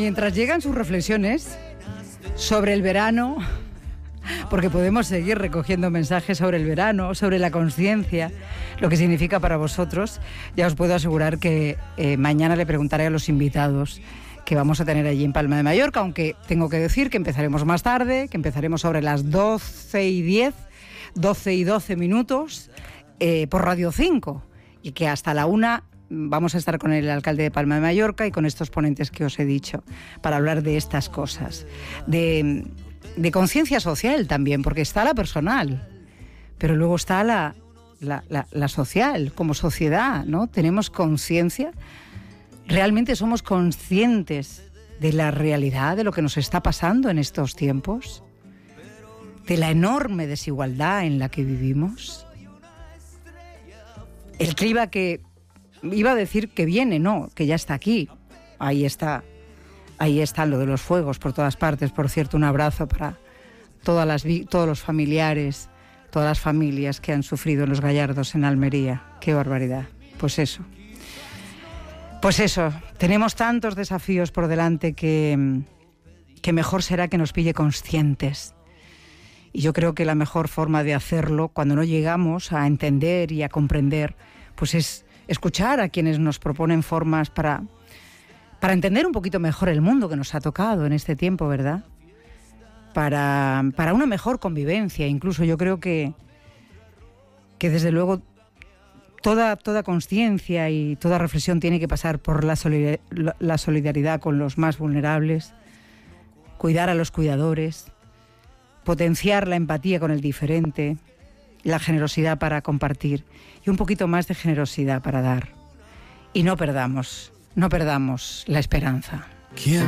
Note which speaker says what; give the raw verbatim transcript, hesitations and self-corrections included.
Speaker 1: mientras llegan sus reflexiones sobre el verano, porque podemos seguir recogiendo mensajes sobre el verano, sobre la conciencia, lo que significa para vosotros, ya os puedo asegurar que eh, mañana le preguntaré a los invitados que vamos a tener allí en Palma de Mallorca, aunque tengo que decir que empezaremos más tarde, que empezaremos sobre las doce y diez, doce y doce minutos, eh, por Radio cinco, y que hasta la una vamos a estar con el alcalde de Palma de Mallorca y con estos ponentes que os he dicho, para hablar de estas cosas, de, de conciencia social también, porque está la personal, pero luego está la, la, la, la social, como sociedad, ¿no? Tenemos conciencia. ¿Realmente somos conscientes de la realidad, de lo que nos está pasando en estos tiempos? ¿De la enorme desigualdad en la que vivimos? El clima que iba a decir que viene, no, que ya está aquí. Ahí está, ahí está lo de los fuegos por todas partes. Por cierto, un abrazo para todas las, todos los familiares, todas las familias que han sufrido en los Gallardos en Almería. ¡Qué barbaridad! Pues eso. Pues eso, tenemos tantos desafíos por delante que, que mejor será que nos pille conscientes. Y yo creo que la mejor forma de hacerlo, cuando no llegamos a entender y a comprender, pues es escuchar a quienes nos proponen formas para, para entender un poquito mejor el mundo que nos ha tocado en este tiempo, ¿verdad? Para, para una mejor convivencia. Incluso yo creo que, que desde luego Toda, toda conciencia y toda reflexión tiene que pasar por la solidaridad, la solidaridad con los más vulnerables, cuidar a los cuidadores, potenciar la empatía con el diferente, la generosidad para compartir y un poquito más de generosidad para dar. Y no perdamos, no perdamos la esperanza.